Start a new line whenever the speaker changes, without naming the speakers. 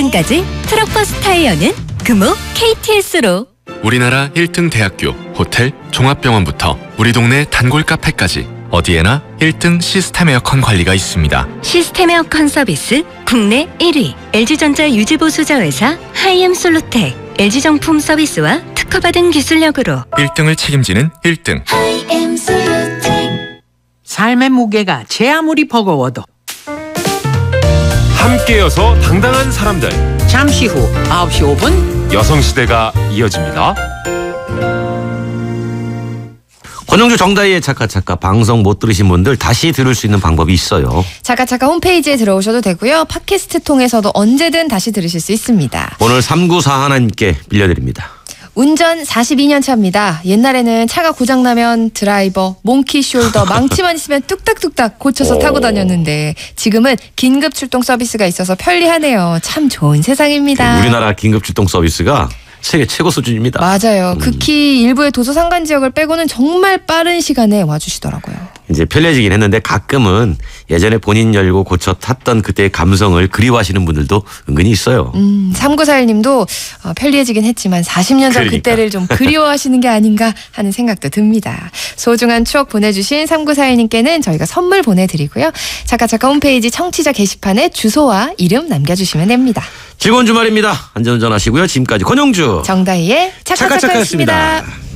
지금까지 트럭버스 타이어는 금호 KTS로.
우리나라 1등 대학교, 호텔, 종합병원부터 우리 동네 단골 카페까지 어디에나 1등 시스템 에어컨 관리가 있습니다.
시스템 에어컨 서비스 국내 1위 LG전자 유지보수자회사 하이엠솔루텍. LG정품 서비스와 특허받은 기술력으로
1등을 책임지는 1등
하이엠솔루텍.
삶의 무게가 제 아무리 버거워도
함께여서 당당한 사람들.
잠시 후 9시 5분
여성시대가 이어집니다.
권영주 정다희의 차카차카 방송 못 들으신 분들 다시 들을 수 있는 방법이 있어요.
차카차카 홈페이지에 들어오셔도 되고요. 팟캐스트 통해서도 언제든 다시 들으실 수 있습니다.
오늘 3941님께 빌려드립니다.
운전 42년 차입니다. 옛날에는 차가 고장나면 드라이버, 몽키 숄더, 망치만 있으면 뚝딱뚝딱 고쳐서 타고 다녔는데 지금은 긴급 출동 서비스가 있어서 편리하네요. 참 좋은 세상입니다.
우리나라 긴급 출동 서비스가 세계 최고 수준입니다.
맞아요. 극히 일부의 도서 상간 지역을 빼고는 정말 빠른 시간에 와주시더라고요.
이제 편리해지긴 했는데 가끔은 예전에 본인 열고 고쳐 탔던 그때의 감성을 그리워하시는 분들도 은근히 있어요.
3941님도 편리해지긴 했지만 40년 전 그때를 좀 그리워하시는 게 아닌가 하는 생각도 듭니다. 소중한 추억 보내주신 3941님께는 저희가 선물 보내드리고요. 차카차카 홈페이지 청취자 게시판에 주소와 이름 남겨주시면 됩니다.
즐거운 주말입니다. 안전운전 하시고요. 지금까지 권영주
정다희의 차카차카였습니다.